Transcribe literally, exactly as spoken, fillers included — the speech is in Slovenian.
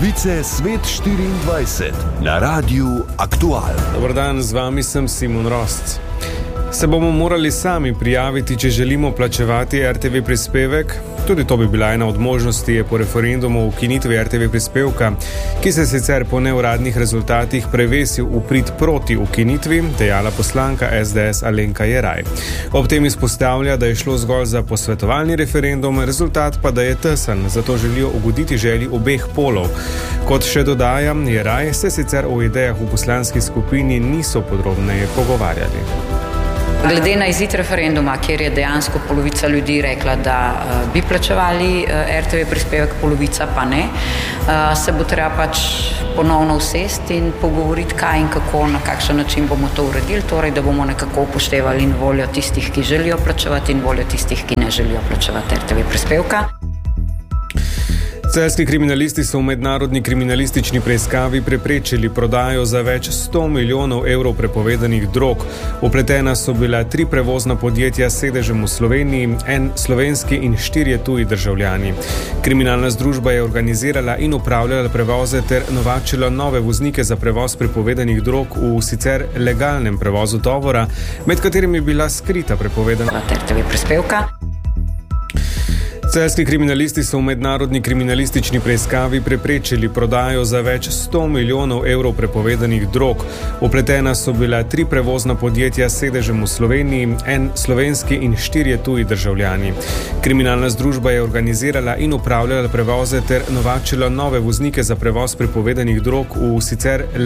Novice Svet štiriindvajset na Radiu Aktual. Dobar dan, z vami sem Simon Rost. Se bomo morali sami prijaviti, če želimo plačevati er te ve prispevek? Tudi to bi bila ena od možnosti, je po referendumu o ukinitvi er te ve prispevka, ki se sicer po neuradnih rezultatih prevesil v prid proti ukinitvi, dejala poslanka es de es Alenka Jeraj. Ob tem izpostavlja, da je šlo zgolj za posvetovalni referendum, rezultat pa da je tesen, zato želijo ugoditi želji obeh polov. Kot še dodaja Jeraj, se sicer o idejah v poslanski skupini niso podrobneje pogovarjali. Glede na izid referenduma, kjer je dejansko polovica ljudi rekla, da uh, bi plačevali uh, er te ve prispevek, polovica pa ne, uh, se bo treba pač ponovno usesti in pogovoriti, kaj in kako, na kakšen način bomo to uredili, torej da bomo nekako upoštevali in voljo tistih, ki želijo plačevati, in voljo tistih, ki ne želijo plačevati er te ve prispevka. Celjski kriminalisti so v mednarodni kriminalistični preiskavi preprečili prodajo za več sto milijonov evrov prepovedanih drog. Vpletena so bila tri prevozna podjetja s sedežem v Sloveniji, en slovenski in štirje tuji državljani. Kriminalna združba je organizirala in upravljala prevoze ter novačila nove voznike za prevoz prepovedanih drog v sicer legalnem prevozu tovora, med katerim je bila skrita prepovedana er te ve prispevka. Celjski kriminalisti so v mednarodni kriminalistični preiskavi preprečili prodajo za več sto milijonov evrov prepovedanih drog. Vpletena so bila tri prevozna podjetja s sedežem v Sloveniji, en slovenski in štirje tuji državljani. Kriminalna združba je organizirala in upravljala prevoze ter novačila nove voznike za prevoz prepovedanih drog v sicer